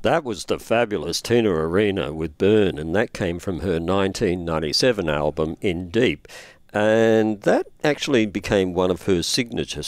That was the fabulous Tina Arena with Burn, and that came from her 1997 album In Deep. And that actually became one of her signature